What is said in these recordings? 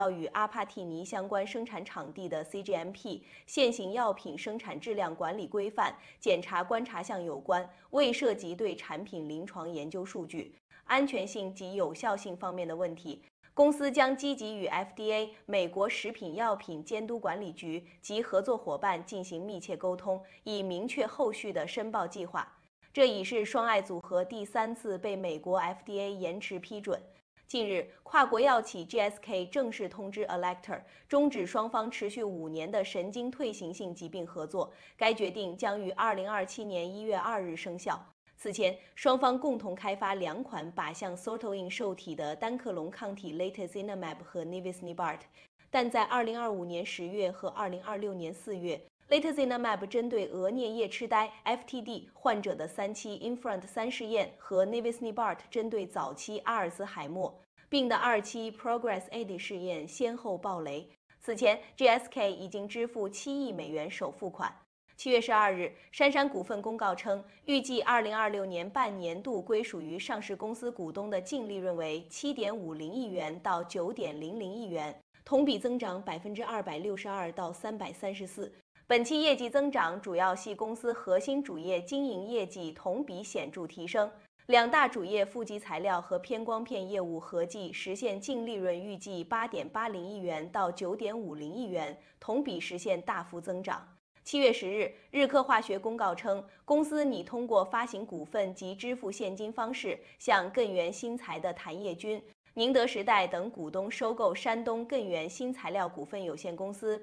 与阿帕蒂尼相关生产场地的 CGMP 现行药品生产质量管理规范检查观察项有关，未涉及对产品临床研究数据、安全性及有效性方面的问题。公司将积极与 FDA 美国食品药品监督管理局及合作伙伴进行密切沟通，以明确后续的申报计划。这已是双爱组合第3次被美国 FDA 延迟批准。近日，跨国药企 GSK 正式通知 Alector 终止双方持续5年的神经退行性疾病合作，该决定将于2027年1月2日生效。此前，双方共同开发2款靶向 sortilin 受体的单克隆抗体 Latozinemab 和 Nivisnibart， 但在2025年10月和2026年4月，Latozinemab 针对额颞叶痴呆 （FTD） 患者的3期 INFRONT-3试验和 Nivisnibart 针对早期阿尔兹海默病的2期 PROGRESS-AD 试验先后爆雷。此前 ，GSK 已经支付7亿美元首付款。7月12日，杉杉股份公告称，预计2026年半年度归属于上市公司股东的净利润为7.50亿元到9.00亿元，同比增长262%到334%。本期业绩增长主要系公司核心主业经营业绩同比显著提升，2大主业负极材料和偏光片业务合计实现净利润预计8.80亿元到9.50亿元，同比实现大幅增长。7月10日，日科化学公告称，公司拟通过发行股份及支付现金方式，向艮元新材的谭业军、宁德时代等股东收购山东艮元新材料股份有限公司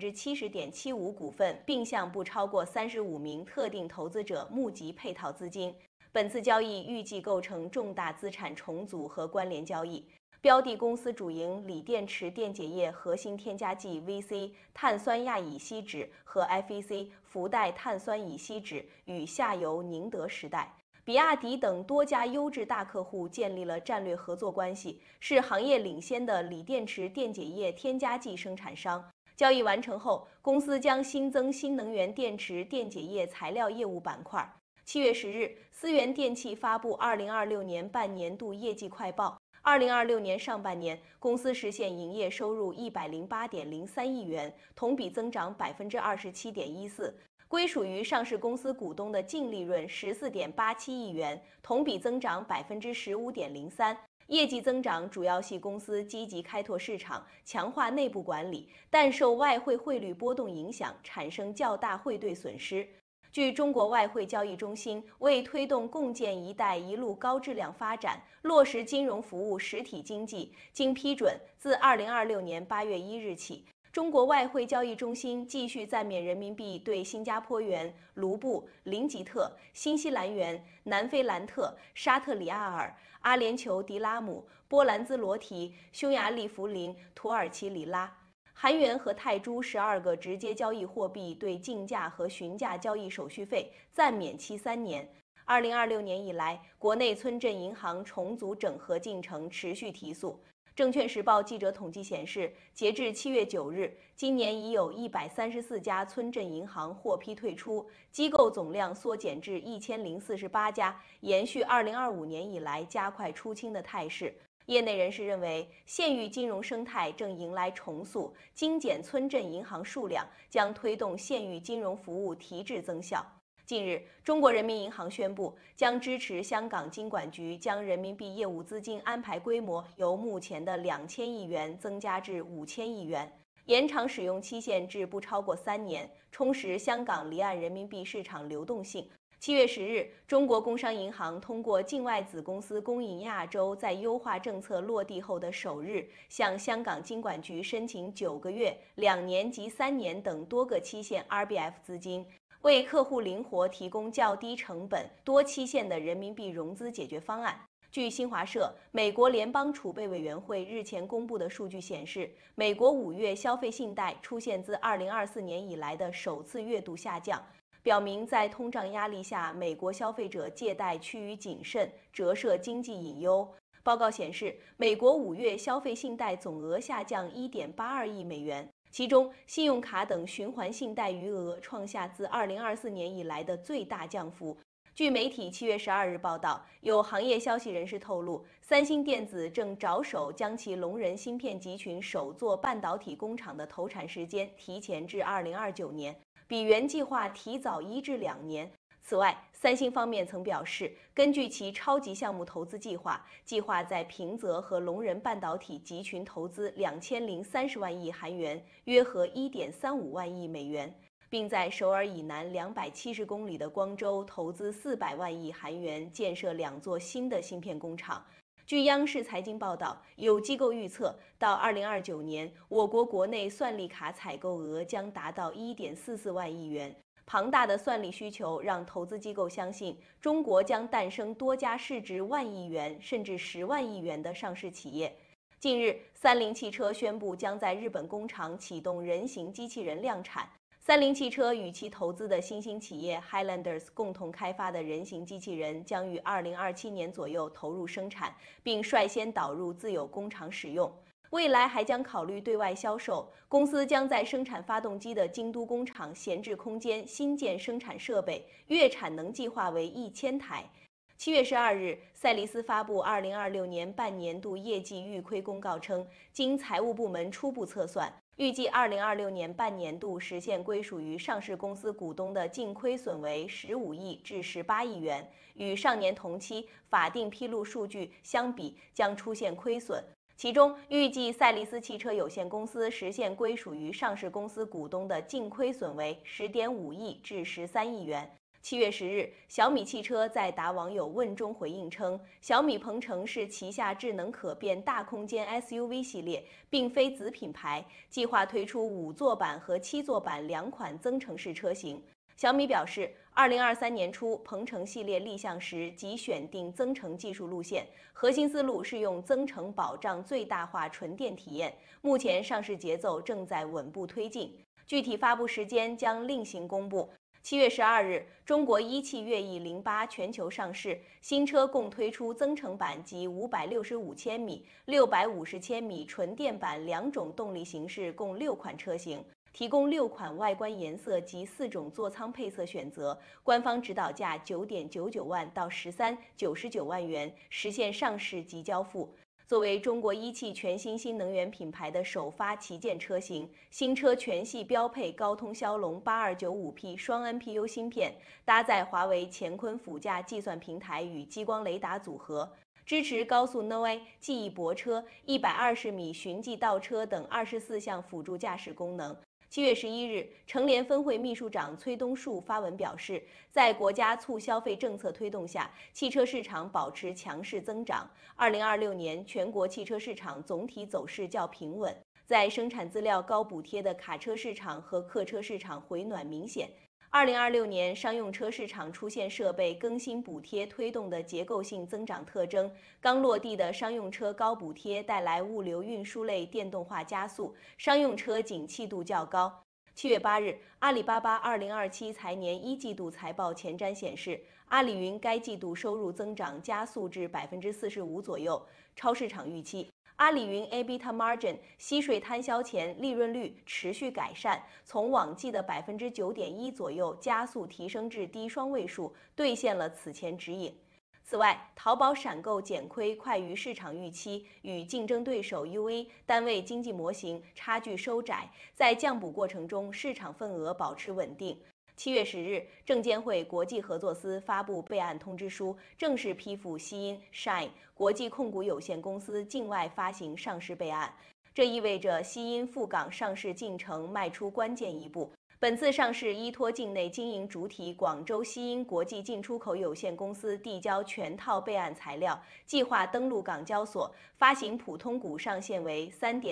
70.75%股份，并向不超过35名特定投资者募集配套资金。本次交易预计构成重大资产重组和关联交易。标的公司主营锂电池电解液核心添加剂 VC 碳酸亚乙烯酯和 FEC 氟代碳酸乙烯酯，与下游宁德时代、比亚迪等多家优质大客户建立了战略合作关系，是行业领先的锂电池电解液添加剂生产商。交易完成后，公司将新增新能源电池电解液材料业务板块。7月10日，思源电器发布2026年半年度业绩快报。2026年上半年，公司实现营业收入108.03亿元，同比增长27.14%，归属于上市公司股东的净利润14.87亿元，同比增长15.03%。业绩增长主要系公司积极开拓市场，强化内部管理，但受外汇汇率波动影响，产生较大汇兑损失。据中国外汇交易中心，为推动共建“一带一路”高质量发展，落实金融服务实体经济，经批准，自2026年8月1日起，中国外汇交易中心继续暂免人民币对新加坡元、卢布、林吉特、新西兰元、南非兰特、沙特里亚尔、阿联酋迪拉姆、波兰兹罗提、匈牙利福林、土耳其里拉、韩元和泰铢12个直接交易货币对竞价和询价交易手续费暂免期3年。2026年以来，国内村镇银行重组整合进程持续提速。证券时报记者统计显示，截至7月9日，今年已有134家村镇银行获批退出，机构总量缩减至1048家，延续2025年以来加快出清的态势。业内人士认为，县域金融生态正迎来重塑，精简村镇银行数量将推动县域金融服务提质增效。近日，中国人民银行宣布，将支持香港金管局将人民币业务资金安排规模由目前的2000亿元增加至5000亿元，延长使用期限至不超过3年，充实香港离岸人民币市场流动性。7月10日，中国工商银行通过境外子公司工银亚洲在优化政策落地后的首日，向香港金管局申请9个月、2年及3年等多个期限 RBF 资金，为客户灵活提供较低成本、多期限的人民币融资解决方案。据新华社，美国联邦储备委员会日前公布的数据显示，美国5月消费信贷出现自2024年以来的首次月度下降，表明在通胀压力下，美国消费者借贷趋于谨慎，折射经济隐忧。报告显示，美国5月消费信贷总额下降1.82亿美元，其中信用卡等循环信贷余额创下自2024年以来的最大降幅。 据媒体7月12日报道，有行业消息人士透露，三星电子正着手将其龙仁芯片集群首座半导体工厂的投产时间提前至2029年，比原计划提早1至2年。此外，三星方面曾表示，根据其超级项目投资计划，计划在平泽和龙仁半导体集群投资2030万亿韩元，约合1.35万亿美元。并在首尔以南270公里的光州投资400万亿韩元建设2座新的芯片工厂。据央视财经报道，有机构预测，到2029年，我国国内算力卡采购额将达到1.44万亿元。庞大的算力需求让投资机构相信，中国将诞生多家市值1万亿元甚至10万亿元的上市企业。近日，三菱汽车宣布将在日本工厂启动人形机器人量产。三菱汽车与其投资的新兴企业 Highlanders 共同开发的人形机器人将于2027年左右投入生产，并率先导入自有工厂使用。未来还将考虑对外销售。公司将在生产发动机的京都工厂闲置空间新建生产设备，月产能计划为1000台。7月12日，赛力斯发布2026年半年度业绩预亏公告称，经财务部门初步测算，预计2026年半年度实现归属于上市公司股东的净亏损为15亿至18亿元，与上年同期法定披露数据相比将出现亏损。其中，预计赛力斯汽车有限公司实现归属于上市公司股东的净亏损为10.5亿至13亿元。7月10日，小米汽车在答网友问中回应称，小米鹏程是旗下智能可变大空间 SUV 系列，并非子品牌，计划推出5座版和7座版2款增程式车型。小米表示，2023年初鹏程系列立项时即选定增程技术路线，核心思路是用增程保障最大化纯电体验。目前上市节奏正在稳步推进，具体发布时间将另行公布。7月12日，中国一汽悦翼08全球上市，新车共推出增程版及565千米、650千米纯电版2种动力形式，共6款车型，提供6款外观颜色及4种座舱配色选择，官方指导价9.99万到13.99万元，实现上市即交付。作为中国一汽全新新能源品牌的首发旗舰车型，新车全系标配高通骁龙 8295P 双 NPU 芯片，搭载华为乾坤辅驾计算平台与激光雷达组合，支持高速 No-A 记忆泊车、120米循迹倒车等24项辅助驾驶功能。7月11日，成联分会秘书长崔东树发文表示，在国家促消费政策推动下，汽车市场保持强势增长。2026年全国汽车市场总体走势较平稳，在生产资料高补贴的卡车市场和客车市场回暖明显。2026年商用车市场出现设备更新补贴推动的结构性增长特征，刚落地的商用车高补贴带来物流运输类电动化加速，商用车景气度较高。7月8日，阿里巴巴2027财年1季度财报前瞻显示，阿里云该季度收入增长加速至45%左右，超市场预期。阿里云 EBITDA margin 息税摊销前利润率持续改善，从往季的9.1%左右加速提升至低双位数，兑现了此前指引。此外，淘宝闪购减亏快于市场预期，与竞争对手 UE 单位经济模型差距收窄，在降补过程中市场份额保持稳定。7月10日，证监会国际合作司发布备案通知书，正式批复西因 Shine 国际控股有限公司境外发行上市备案。这意味着西因赴港上市进程迈出关键一步。本次上市依托境内经营主体广州西因国际进出口有限公司递交全套备案材料，计划登陆港交所，发行普通股上限为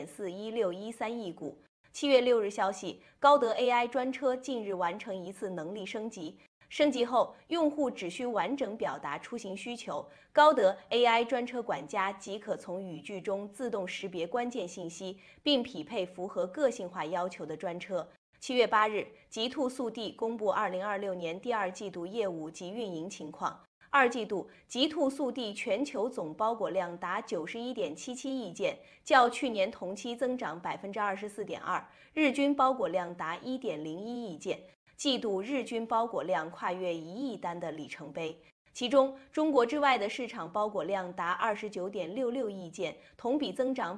3.41613亿股。7月6日消息，高德 AI 专车近日完成一次能力升级。升级后，用户只需完整表达出行需求，高德 AI 专车管家即可从语句中自动识别关键信息，并匹配符合个性化要求的专车。7月8日，极兔速递公布2026年第2季度业务及运营情况。2季度，极兔速递全球总包裹量达91.77亿件，较去年同期增长24.2%，日均包裹量达1.01亿件。 季度日均包裹量跨越1亿单的里程碑。其中，中国之外的市场包裹量达29.66亿件，同比增长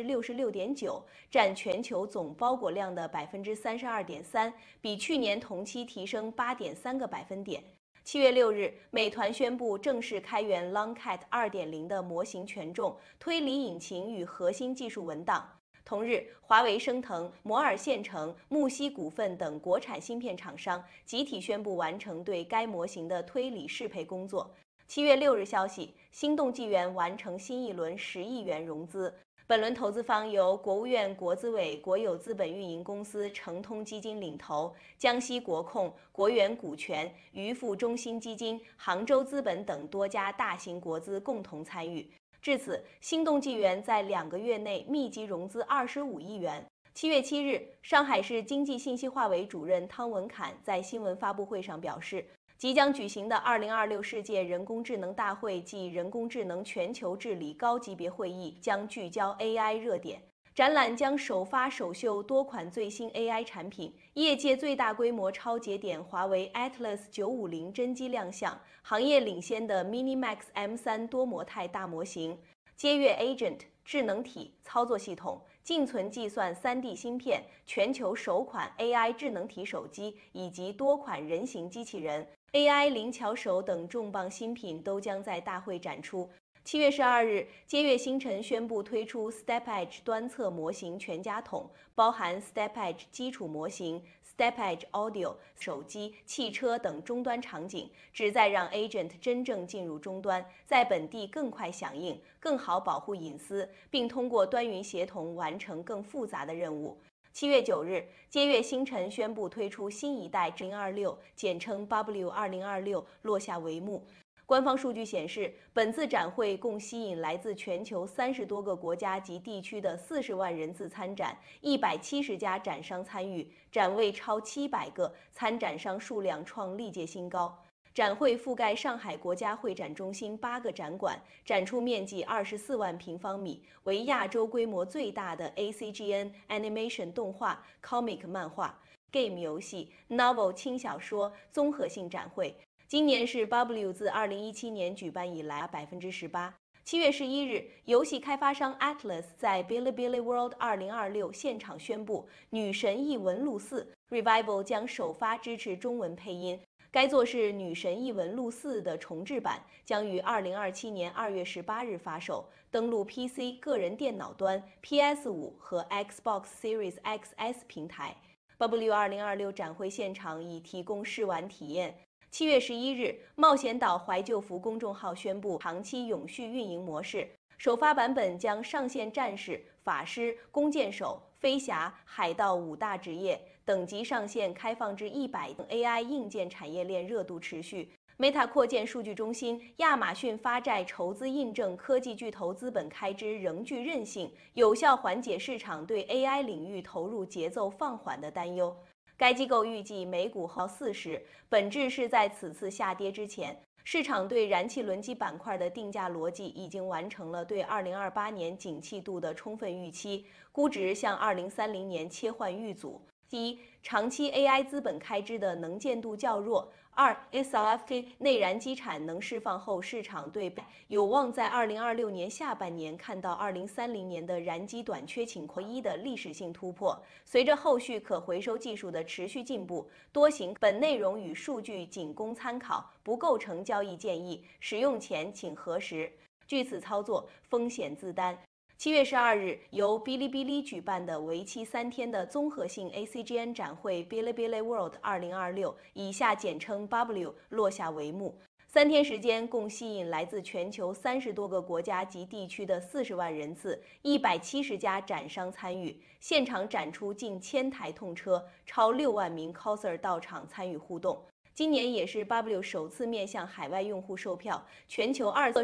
66.9%，占全球总包裹量的32.3%，比去年同期提升8.3个百分点。7月6日，美团宣布正式开源 Longcat 2.0的模型权重、推理引擎与核心技术文档。同日，华为、升腾、摩尔线程、木犀股份等国产芯片厂商集体宣布完成对该模型的推理适配工作。7月6日消息，心动纪元完成新一轮10亿元融资。本轮投资方由国务院国资委国有资本运营公司诚通基金领投，江西国控、国元股权、渔富中心基金、杭州资本等多家大型国资共同参与。至此，心动纪元在2个月内密集融资25亿元。7月7日，上海市经济信息化委主任汤文侃在新闻发布会上表示，即将举行的2026世界人工智能大会暨人工智能全球治理高级别会议将聚焦 AI 热点。展览将首发首秀多款最新 AI 产品，业界最大规模超节点华为 Atlas 950真机亮相，行业领先的 MiniMax M3多模态大模型，接跃 Agent 智能体操作系统，静存计算 3D 芯片，全球首款 AI 智能体手机以及多款人形机器人、AI 灵巧手等重磅新品都将在大会展出。7月12日，接跃星辰宣布推出 StepEdge 端侧模型全家桶，包含 StepEdge 基础模型、StepEdge Audio、手机、汽车等终端场景，旨在让 Agent 真正进入终端，在本地更快响应，更好保护隐私，并通过端云协同完成更复杂的任务。7月9日，接跃星辰宣布推出新一代2026，简称 W2026 落下帷幕。官方数据显示，本次展会共吸引来自全球30多个国家及地区的40万人次参展，170家展商参与，展位超700个，参展商数量创历届新高。展会覆盖上海国家会展中心8个展馆，展出面积24万平方米，为亚洲规模最大的 ACGN Animation 动画、Comic 漫画、Game 游戏、Novel 轻小说综合性展会。今年是 W 自2017年举办以来18%。7月11日，游戏开发商 Atlas 在 Bilibili World 2026现场宣布，《女神异闻录4 Revival》将首发支持中文配音。该作是《女神异闻录4》的重制版，将于2027年2月18日发售，登陆 PC 个人电脑端、PS5 和 Xbox Series XS 平台。W2026展会现场已提供试玩体验。7月11日，冒险岛怀旧服公众号宣布长期永续运营模式，首发版本将上线战士、法师、弓箭手、飞侠、海盗5大职业，等级上线开放至100。AI 硬件产业链热度持续。Meta 扩建数据中心，亚马逊发债筹资印证科技巨头资本开支仍具韧性，有效缓解市场对 AI 领域投入节奏放缓的担忧。该机构预计美股后40，本质是在此次下跌之前，市场对燃气轮机板块的定价逻辑已经完成了对2028年景气度的充分预期，估值向2030年切换预组。第一，长期 AI 资本开支的能见度较弱。2 ，SLFK 内燃机产能释放后，市场对有望在2026年下半年看到2030年的燃机短缺情况1的历史性突破。随着后续可回收技术的持续进步，多行本内容与数据仅供参考，不构成交易建议，使用前请核实。据此操作，风险自担。7月12日，由哔哩哔哩举办的为期3天的综合性 ACGN 展会 Bilibili World 2026，以下简称 W， 落下帷幕。3天时间，共吸引来自全球30多个国家及地区的40万人次，170家展商参与，现场展出近1000台痛车，超6万名 coser 到场参与互动。今年也是 W 首次面向海外用户售票，全球2